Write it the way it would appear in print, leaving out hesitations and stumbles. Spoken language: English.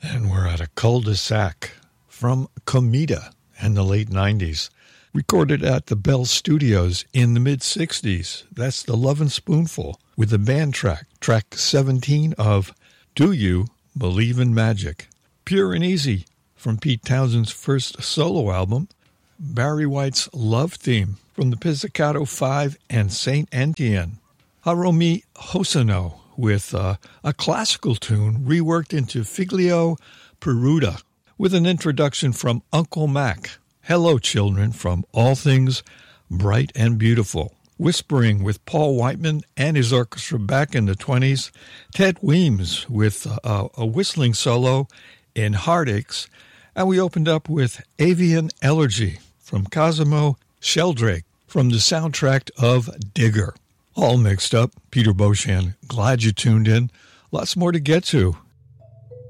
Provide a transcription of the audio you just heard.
And we're at a cul-de-sac from Comida in the late 90s. Recorded at the Bell Studios in the mid-60s. That's the Lovin' Spoonful with the band track 17 of Do You Believe in Magic? Pure and Easy from Pete Townshend's first solo album. Barry White's Love Theme from the Pizzicato 5 and Saint Etienne. Hiromi Hosono with a classical tune reworked into Figlio Peruta with an introduction from Uncle Mac. Hello Children from All Things Bright and Beautiful. Whispering with Paul Whiteman and his orchestra back in the 20s. Ted Weems with a whistling solo in Heartaches. And we opened up with Avian Elegy from Cosimo Sheldrake from the soundtrack of Digger. All mixed up. Peter Beauchamp, glad you tuned in. Lots more to get to